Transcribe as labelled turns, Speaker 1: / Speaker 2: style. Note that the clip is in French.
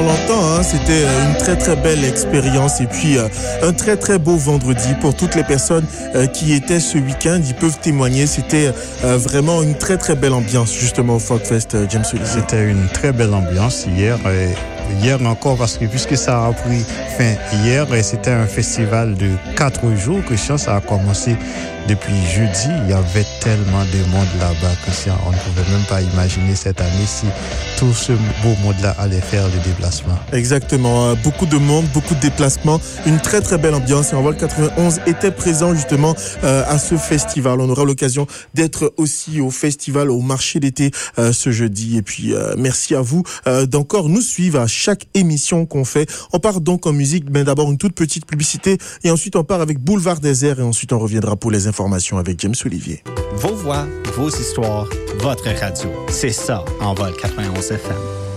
Speaker 1: On l'entend, hein, c'était une très très belle expérience et puis un très très beau vendredi pour toutes les personnes qui étaient ce week-end. Ils peuvent témoigner, c'était vraiment une très très belle ambiance justement au Folkfest, James Olivier.
Speaker 2: C'était une très belle ambiance hier. Hier encore, parce que puisque ça a pris fin hier, c'était un festival de 4 jours. Christian, ça a commencé depuis jeudi. Il y avait tellement de monde là-bas, Christian. On ne pouvait même pas imaginer cette année si tout ce beau monde-là allait faire le déplacement.
Speaker 1: Exactement. Beaucoup de monde, beaucoup de déplacements. Une très très belle ambiance. Et Envol 91 était présent justement à ce festival. On aura l'occasion d'être aussi au festival, au marché d'été ce jeudi. Et puis merci à vous d'encore nous suivre à chaque émission qu'on fait. On part donc en musique, mais d'abord une toute petite publicité et ensuite on part avec Boulevard Désert et ensuite on reviendra pour les informations avec James Olivier.
Speaker 3: Vos voix, vos histoires, votre radio. C'est ça, Envol 91 FM.